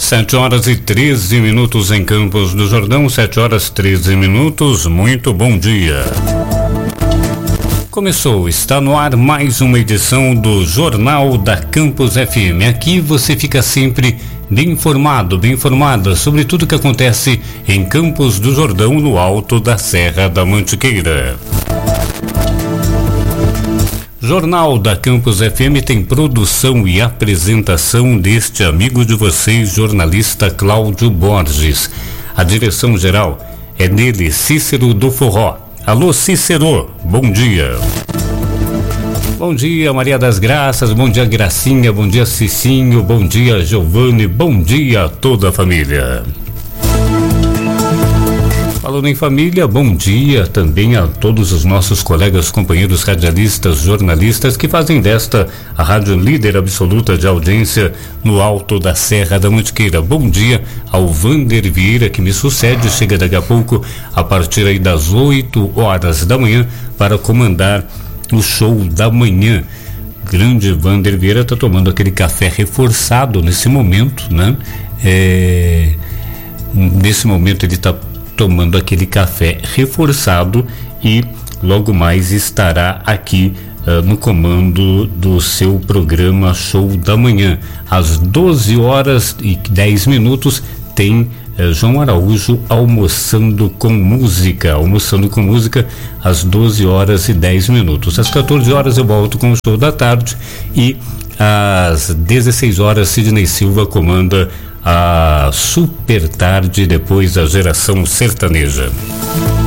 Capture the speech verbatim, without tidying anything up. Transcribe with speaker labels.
Speaker 1: Sete horas e treze minutos em Campos do Jordão, sete horas e treze minutos, muito bom dia. Começou, está no ar mais uma edição do Jornal da Campus F M. Aqui você fica sempre bem informado, bem informada sobre tudo que acontece em Campos do Jordão, no alto da Serra da Mantiqueira. Jornal da Campus F M tem produção e apresentação deste amigo de vocês, jornalista Cláudio Borges. A direção geral é dele, Cícero do Forró. Alô, Cícero, bom dia. Bom dia, Maria das Graças, bom dia, Gracinha, bom dia, Cicinho, bom dia, Giovanni, bom dia a toda a família. Falando em família, bom dia também a todos os nossos colegas, companheiros radialistas, jornalistas que fazem desta a rádio líder absoluta de audiência no alto da Serra da Mantiqueira. Bom dia ao Vander Vieira, que me sucede, chega daqui a pouco a partir aí das oito horas da manhã para comandar o show da manhã. Grande Vander Vieira está tomando aquele café reforçado nesse momento, né? É... Nesse momento ele está tomando aquele café reforçado e logo mais estará aqui uh, no comando do seu programa Show da Manhã. Às doze horas e dez minutos tem uh, João Araújo almoçando com música, almoçando com música às doze horas e dez minutos. Às quatorze horas eu volto com o Show da Tarde e às dezesseis horas Sidney Silva comanda a Super Tarde depois da Geração Sertaneja.